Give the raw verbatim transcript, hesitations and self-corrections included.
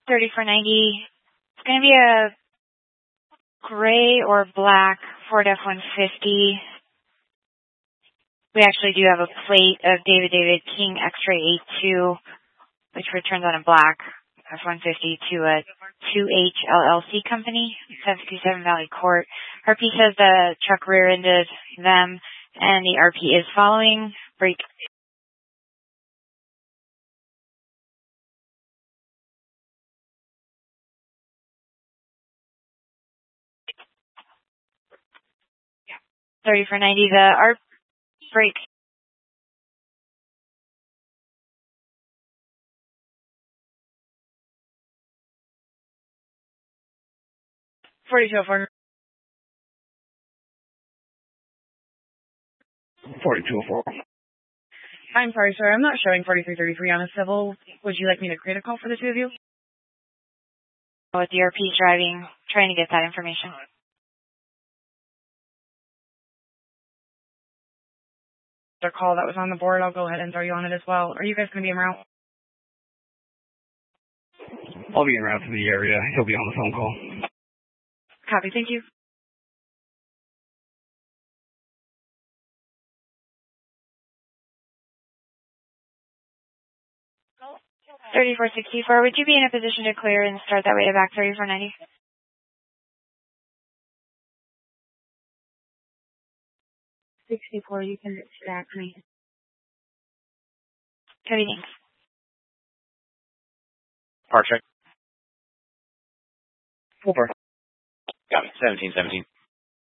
thirty-four ninety. It's going to be a gray or black Ford F one fifty. We actually do have a plate of David David King X-Ray A two, which returns on a black F one fifty to a two H L L C company, seven fifty-seven Valley Court. R P says the truck rear-ended them, and the R P is following. Brake. thirty-four ninety, the R P brake. forty-two oh four. forty-two oh four. I'm sorry, sir. I'm not showing forty-three thirty-three on a civil. Would you like me to create a call for the two of you? With the R P driving, trying to get that information. The call that was on the board, I'll go ahead and throw you on it as well. Are you guys going to be en route? I'll be en route to the area. He'll be on the phone call. Copy. Thank you. thirty-four sixty-four, would you be in a position to clear and start that way to back thirty-four ninety? sixty-four, you can back me. Copy, thanks. Park check. Full park. Got it. seventeen seventeen.